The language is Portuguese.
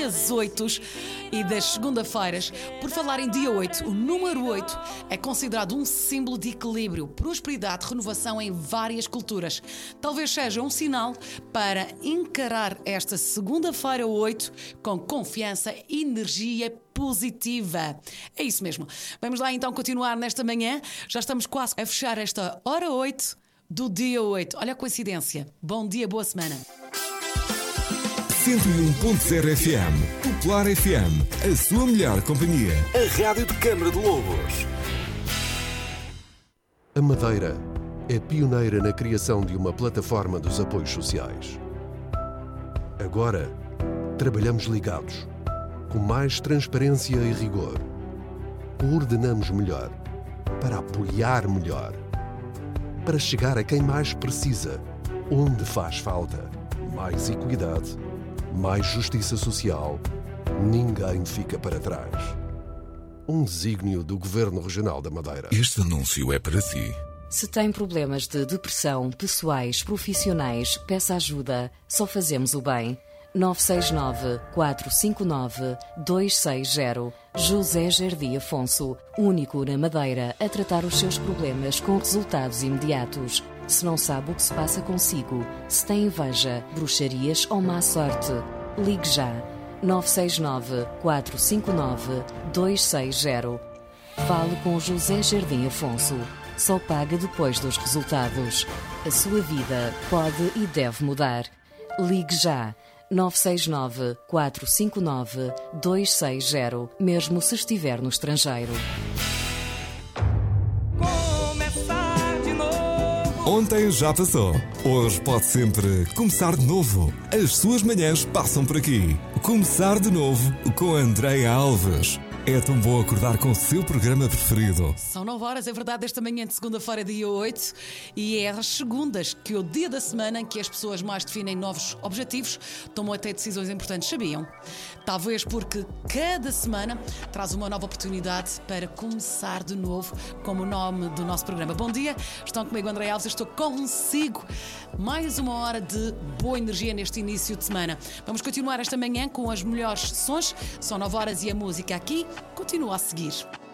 das 8 e das segunda-feiras. Por falar em dia 8, o número 8 é considerado um símbolo de equilíbrio, prosperidade, renovação em várias culturas. Talvez seja um sinal para encarar esta segunda-feira 8 com confiança e energia positiva. É isso mesmo. Vamos lá então continuar nesta manhã. Já estamos quase a fechar esta hora 8 do dia 8. Olha a coincidência. Bom dia, boa semana. 101.0 FM, Popular FM, a sua melhor companhia. A Rádio de Câmara de Lobos. A Madeira é pioneira na criação de uma plataforma dos apoios sociais. Agora, trabalhamos ligados, com mais transparência e rigor. Coordenamos melhor, para apoiar melhor, para chegar a quem mais precisa, onde faz falta. Mais equidade, mais justiça social, ninguém fica para trás. Um desígnio do Governo Regional da Madeira. Este anúncio é para si. Se tem problemas de depressão, pessoais, profissionais, peça ajuda. Só fazemos o bem. 969-459-260. José Jardim Afonso, único na Madeira a tratar os seus problemas com resultados imediatos. Se não sabe o que se passa consigo, se tem inveja, bruxarias ou má sorte, ligue já. 969-459-260. Fale com José Jardim Afonso. Só paga depois dos resultados. A sua vida pode e deve mudar. Ligue já. 969-459-260, mesmo se estiver no estrangeiro. Ontem já passou. Hoje pode sempre começar de novo. As suas manhãs passam por aqui. Começar de novo com Andreia Alves. É tão bom acordar com o seu programa preferido. São 9 horas, é verdade, esta manhã de segunda-feira, dia 8, e é às segundas que é o dia da semana em que as pessoas mais definem novos objetivos, tomam até decisões importantes, sabiam? Talvez porque cada semana traz uma nova oportunidade para começar de novo, como o nome do nosso programa. Bom dia, estão comigo Andreia Alves, estou consigo mais uma hora de boa energia neste início de semana. Vamos continuar esta manhã com as melhores sons, são 9 horas e a música aqui continua a seguir.